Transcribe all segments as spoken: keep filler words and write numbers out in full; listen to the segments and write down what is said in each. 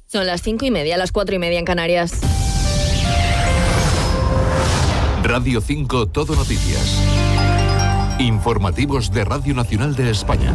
Son las cinco y media, las cuatro y media en Canarias. Radio cinco Todo Noticias. Informativos de Radio Nacional de España.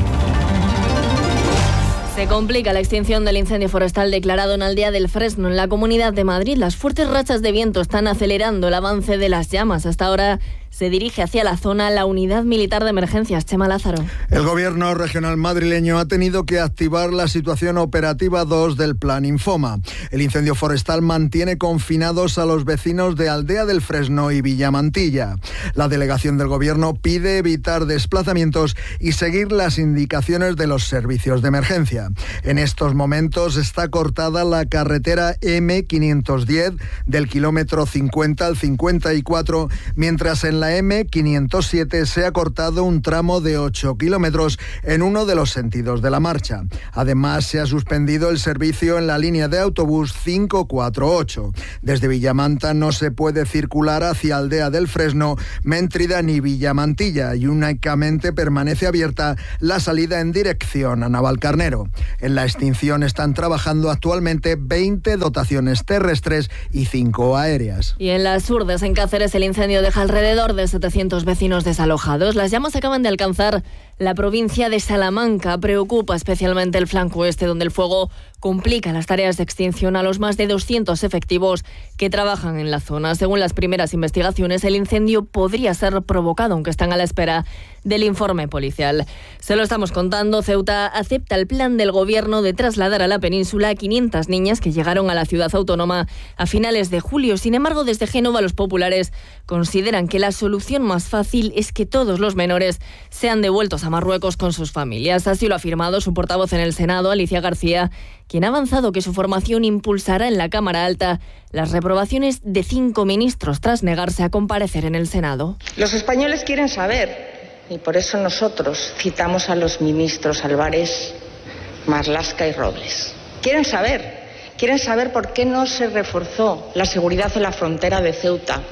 Se complica la extinción del incendio forestal declarado en Aldea del Fresno, en la Comunidad de Madrid. Las fuertes rachas de viento están acelerando el avance de las llamas. Hasta ahora se dirige hacia la zona la Unidad Militar de Emergencias. Chema Lázaro. El Gobierno regional madrileño ha tenido que activar la situación operativa dos del Plan Infoma. El incendio forestal mantiene confinados a los vecinos de Aldea del Fresno y Villamantilla. La delegación del Gobierno pide evitar desplazamientos y seguir las indicaciones de los servicios de emergencia. En estos momentos está cortada la carretera eme quinientos diez del kilómetro cincuenta al cincuenta y cuatro, mientras en la la eme quinientos siete se ha cortado un tramo de ocho kilómetros en uno de los sentidos de la marcha. Además, se ha suspendido el servicio en la línea de autobús cinco cuatro ocho. Desde Villamanta no se puede circular hacia Aldea del Fresno, Méntrida ni Villamantilla y únicamente permanece abierta la salida en dirección a Navalcarnero. En la extinción están trabajando actualmente veinte dotaciones terrestres y cinco aéreas. Y en las Urdes, en Cáceres, el incendio deja alrededor de setecientos vecinos desalojados. Las llamas acaban de alcanzar la provincia de Salamanca. Preocupa especialmente el flanco este, donde el fuego complica las tareas de extinción a los más de doscientos efectivos que trabajan en la zona. Según las primeras investigaciones, el incendio podría ser provocado, aunque están a la espera del informe policial. Se lo estamos contando. Ceuta acepta el plan del gobierno de trasladar a la península a quinientas niñas que llegaron a la ciudad autónoma a finales de julio. Sin embargo, desde Génova los populares consideran que la solución más fácil es que todos los menores sean devueltos a Marruecos con sus familias. Así lo ha afirmado su portavoz en el Senado, Alicia García, quien ha avanzado que su formación impulsará en la Cámara Alta las reprobaciones de cinco ministros tras negarse a comparecer en el Senado. Los españoles quieren saber, y por eso nosotros citamos a los ministros Álvarez, Marlaska y Robles. Quieren saber, quieren saber por qué no se reforzó la seguridad en la frontera de Ceuta,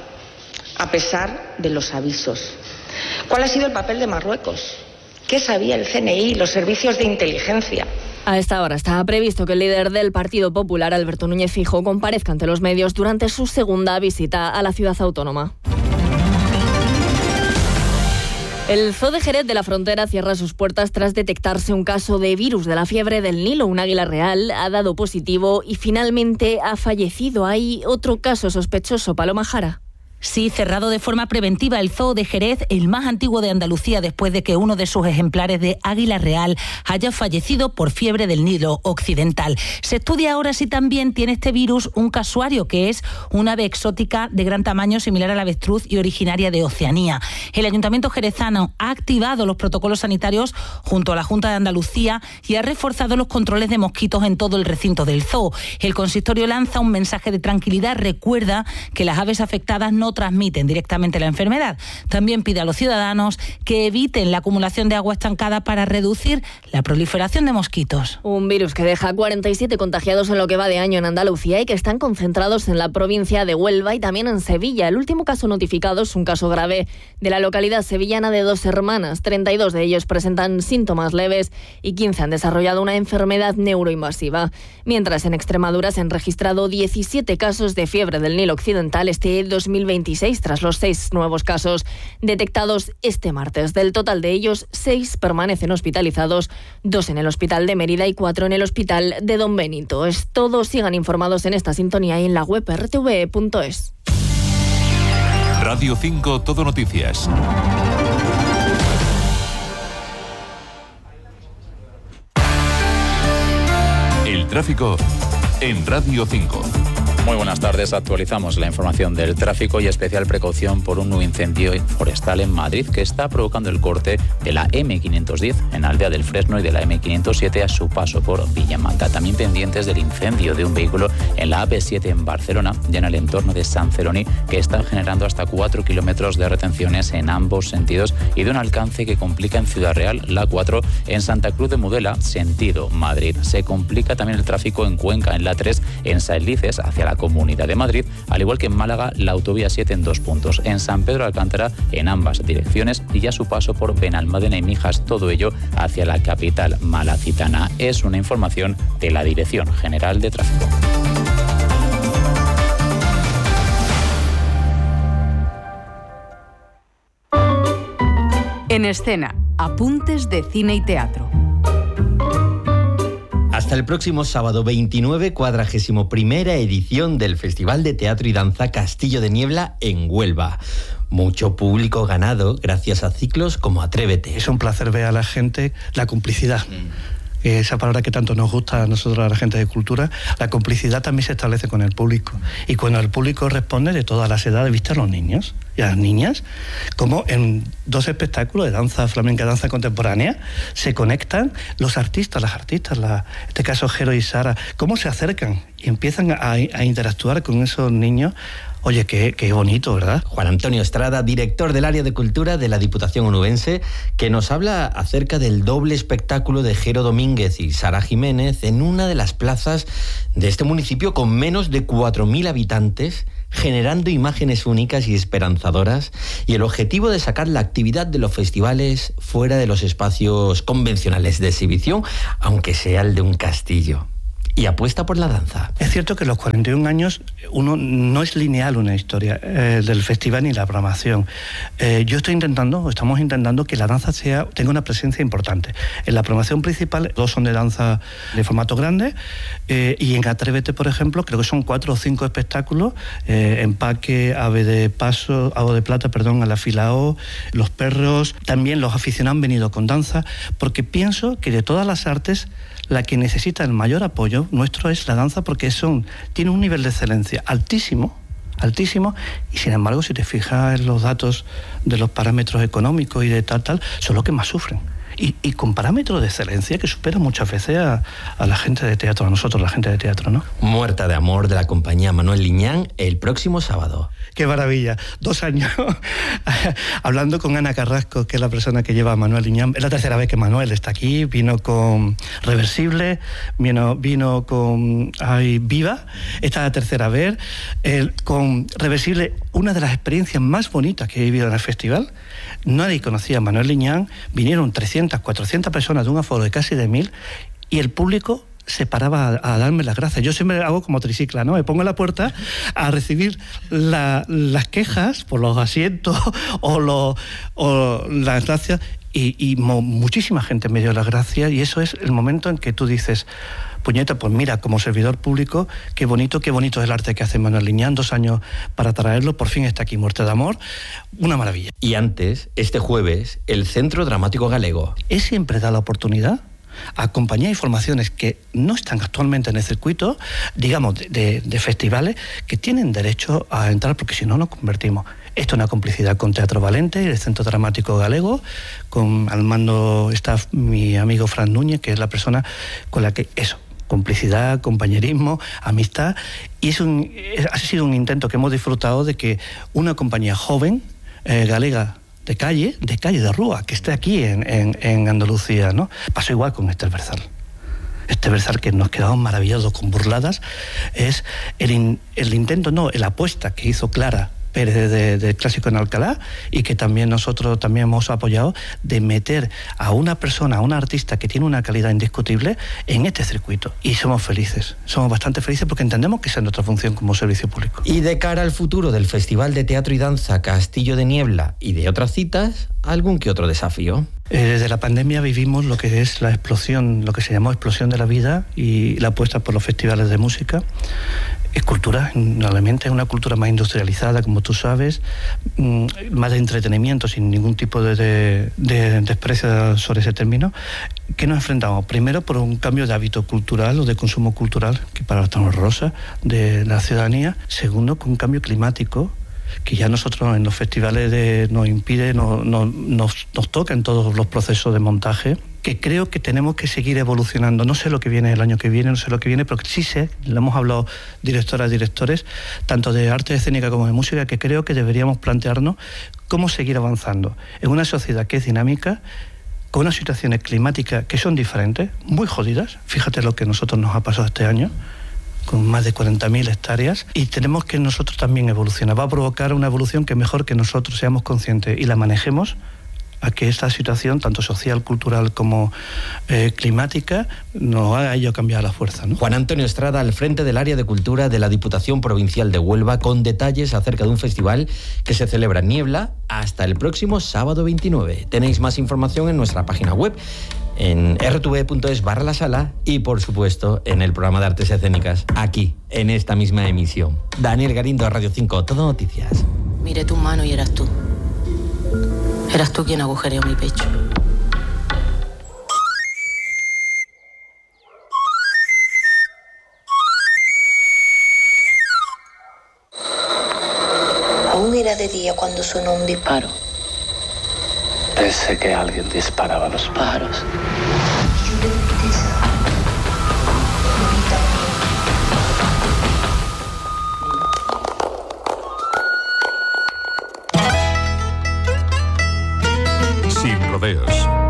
a pesar de los avisos. ¿Cuál ha sido el papel de Marruecos? ¿Qué sabía el ce ene i, los servicios de inteligencia? A esta hora está previsto que el líder del Partido Popular, Alberto Núñez Feijóo, comparezca ante los medios durante su segunda visita a la ciudad autónoma. El Zoo de Jerez de la Frontera cierra sus puertas tras detectarse un caso de virus de la fiebre del Nilo. Un águila real ha dado positivo y finalmente ha fallecido. Hay otro caso sospechoso, Paloma Jara. Sí, cerrado de forma preventiva el Zoo de Jerez, el más antiguo de Andalucía, después de que uno de sus ejemplares de águila real haya fallecido por fiebre del Nilo occidental. Se estudia ahora si también tiene este virus un casuario, que es un ave exótica de gran tamaño similar al avestruz y originaria de Oceanía. El Ayuntamiento jerezano ha activado los protocolos sanitarios junto a la Junta de Andalucía y ha reforzado los controles de mosquitos en todo el recinto del zoo. El consistorio lanza un mensaje de tranquilidad, recuerda que las aves afectadas no transmiten directamente la enfermedad. También pide a los ciudadanos que eviten la acumulación de agua estancada para reducir la proliferación de mosquitos. Un virus que deja cuarenta y siete contagiados en lo que va de año en Andalucía y que están concentrados en la provincia de Huelva y también en Sevilla. El último caso notificado es un caso grave de la localidad sevillana de Dos Hermanas. treinta y dos de ellos presentan síntomas leves y quince han desarrollado una enfermedad neuroinvasiva. Mientras en Extremadura se han registrado diecisiete casos de fiebre del Nilo occidental este dos mil veintiséis, tras los seis nuevos casos detectados este martes. Del total de ellos, seis permanecen hospitalizados, dos en el hospital de Mérida y cuatro en el hospital de Don Benito. Es todo. Sigan informados en esta sintonía y en la web erre te ve punto es. Radio cinco Todo Noticias. El tráfico en Radio cinco. Muy buenas tardes, actualizamos la información del tráfico y especial precaución por un nuevo incendio forestal en Madrid que está provocando el corte de la eme quinientos diez en Aldea del Fresno y de la eme quinientos siete a su paso por Villamanta. También pendientes del incendio de un vehículo en la a pe siete en Barcelona y en el entorno de San Celoni, que están generando hasta cuatro kilómetros de retenciones en ambos sentidos y de un alcance que complica en Ciudad Real la cuatro en Santa Cruz de Mudela, sentido Madrid. Se complica también el tráfico en Cuenca, en la tres en Saelices hacia la la Comunidad de Madrid, al igual que en Málaga la autovía siete en dos puntos, en San Pedro de Alcántara en ambas direcciones y a su paso por Benalmádena y Mijas, todo ello hacia la capital malacitana. Es una información de la Dirección General de Tráfico. En escena, apuntes de cine y teatro. Hasta el próximo sábado veintinueve, cuadragésimo primera edición del Festival de Teatro y Danza Castillo de Niebla en Huelva. Mucho público ganado gracias a ciclos como Atrévete. Es un placer ver a la gente, la complicidad. Mm. Esa palabra que tanto nos gusta a nosotros, a la gente de cultura, la complicidad también se establece con el público. Y cuando el público responde de todas las edades, viste a los niños y a las niñas, como en dos espectáculos de danza flamenca, danza contemporánea, se conectan los artistas, las artistas, la, en este caso Jero y Sara, cómo se acercan y empiezan a, a interactuar con esos niños. Oye, qué, qué bonito, ¿verdad? Juan Antonio Estrada, director del área de cultura de la Diputación Onubense, que nos habla acerca del doble espectáculo de Jero Domínguez y Sara Jiménez en una de las plazas de este municipio con menos de cuatro mil habitantes, generando imágenes únicas y esperanzadoras, y el objetivo de sacar la actividad de los festivales fuera de los espacios convencionales de exhibición, aunque sea el de un castillo. Y apuesta por la danza. Es cierto que a los cuarenta y un años uno no es lineal una historia eh, del festival ni la programación. Eh, yo estoy intentando, estamos intentando que la danza sea, tenga una presencia importante. En la programación principal, dos son de danza de formato grande, eh, y en Atrévete, por ejemplo, creo que son cuatro o cinco espectáculos, eh, Empaque, Ave de Paso, Ave de Plata, perdón, a la fila O, Los Perros. También los aficionados han venido con danza, porque pienso que de todas las artes, la que necesita el mayor apoyo nuestro es la danza, porque son, tiene un nivel de excelencia altísimo, altísimo, y sin embargo, si te fijas en los datos de los parámetros económicos y de tal, tal, son los que más sufren. Y, y con parámetros de excelencia que superan muchas veces a, a la gente de teatro, a nosotros, la gente de teatro, ¿no? Muerta de amor, de la compañía Manuel Liñán, el próximo sábado. ¡Qué maravilla! Dos años hablando con Ana Carrasco, que es la persona que lleva a Manuel Liñán. Es la tercera vez que Manuel está aquí. Vino con Reversible, vino, vino con ay, Viva. Esta es la tercera vez. El, con Reversible, una de las experiencias más bonitas que he vivido en el festival. Nadie conocía a Manuel Liñán. Vinieron trescientas, cuatrocientas personas de un aforo de casi de mil, y el público se paraba a, a darme las gracias. Yo siempre hago como tricicla, ¿no? Me pongo en la puerta a recibir la, las quejas por los asientos o, lo, o las gracias, y, y mo, muchísima gente me dio las gracias, y eso es el momento en que tú dices, puñeta, pues mira, como servidor público, qué bonito, qué bonito es el arte que hace Manuel Liñán, dos años para traerlo, por fin está aquí, Muerte de amor, una maravilla. Y antes, este jueves, el Centro Dramático Galego. Es siempre da la oportunidad a compañías y formaciones que no están actualmente en el circuito, digamos, de, de, de festivales, que tienen derecho a entrar, porque si no nos convertimos. Esto es una complicidad con Teatro Valente y el Centro Dramático Galego, con al mando está mi amigo Fran Núñez, que es la persona con la que eso, complicidad, compañerismo, amistad, y es un, ha sido un intento que hemos disfrutado de que una compañía joven, eh, galega, de calle, de calle de Rúa, que esté aquí en, en, en Andalucía, ¿no? Pasó igual con Esther Berzal. Esther Berzal, que nos quedamos maravillados con Burladas, es el, in, el intento, no, la apuesta que hizo Clara Pérez de, de, de Clásico en Alcalá, y que también nosotros también hemos apoyado, de meter a una persona, a una artista que tiene una calidad indiscutible en este circuito. Y somos felices, somos bastante felices porque entendemos que esa es nuestra función como servicio público. Y de cara al futuro del Festival de Teatro y Danza Castillo de Niebla y de otras citas, ¿algún que otro desafío? Eh, desde la pandemia vivimos lo que es la explosión, lo que se llamó explosión de la vida, y la apuesta por los festivales de música. Es cultura, realmente es una cultura más industrializada, como tú sabes, más de entretenimiento, sin ningún tipo de, de, de desprecio sobre ese término. ¿Qué nos enfrentamos? Primero, por un cambio de hábito cultural o de consumo cultural, que para nosotros es rosa, de la ciudadanía. Segundo, con un cambio climático, que ya nosotros en los festivales de, nos impide, no, no, nos, nos toca en todos los procesos de montaje, que creo que tenemos que seguir evolucionando. No sé lo que viene el año que viene, no sé lo que viene, pero sí sé, lo hemos hablado directoras, directores, tanto de arte escénica como de música, que creo que deberíamos plantearnos cómo seguir avanzando en una sociedad que es dinámica, con unas situaciones climáticas que son diferentes, muy jodidas. Fíjate lo que a nosotros nos ha pasado este año, con más de cuarenta mil hectáreas, y tenemos que nosotros también evolucionar. Va a provocar una evolución que mejor que nosotros seamos conscientes y la manejemos, a que esta situación, tanto social, cultural como eh, climática, nos haga ello cambiar a la fuerza, ¿no? Juan Antonio Estrada, al frente del área de cultura de la Diputación Provincial de Huelva, con detalles acerca de un festival que se celebra en Niebla hasta el próximo sábado veintinueve. Tenéis más información en nuestra página web, en erre te ve punto es barra la sala, y por supuesto en el programa de Artes Escénicas, aquí, en esta misma emisión. Daniel Garindo, Radio cinco, Todo Noticias. Miré tu mano y eras tú. Eras tú quien agujereó mi pecho. Aún era de día cuando sonó un disparo. Pensé que alguien disparaba los pájaros. Sin rodeos.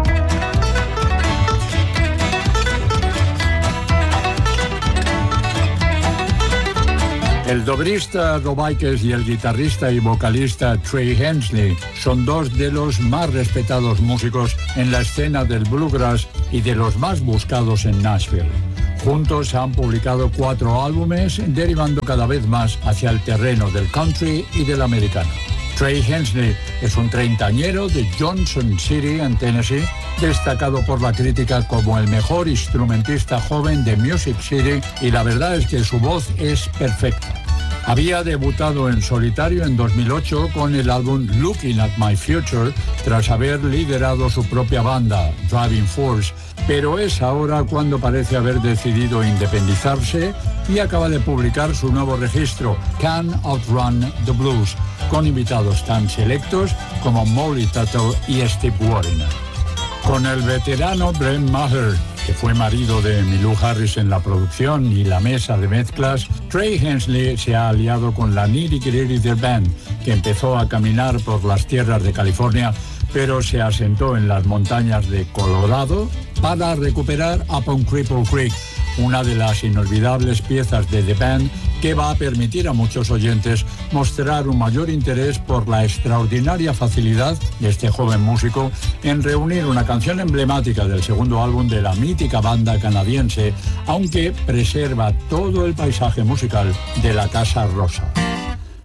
El dobrista Rob Ikes y el guitarrista y vocalista Trey Hensley son dos de los más respetados músicos en la escena del bluegrass y de los más buscados en Nashville. Juntos han publicado cuatro álbumes, derivando cada vez más hacia el terreno del country y del americano. Trey Hensley es un treintañero de Johnson City, en Tennessee, destacado por la crítica como el mejor instrumentista joven de Music City, y la verdad es que su voz es perfecta. Había debutado en solitario en dos mil ocho con el álbum Looking at My Future, tras haber liderado su propia banda, Driving Force, pero es ahora cuando parece haber decidido independizarse y acaba de publicar su nuevo registro, Can't Outrun the Blues, con invitados tan selectos como Molly Tuttle y Steve Wariner. Con el veterano Brent Maher, que fue marido de Milou Harris en la producción y la mesa de mezclas, Trey Hensley se ha aliado con la Nitty Gritty The Band, que empezó a caminar por las tierras de California, pero se asentó en las montañas de Colorado para recuperar Upon Cripple Creek, una de las inolvidables piezas de The Band que va a permitir a muchos oyentes mostrar un mayor interés por la extraordinaria facilidad de este joven músico en reunir una canción emblemática del segundo álbum de la mítica banda canadiense, aunque preserva todo el paisaje musical de la Casa Rosa.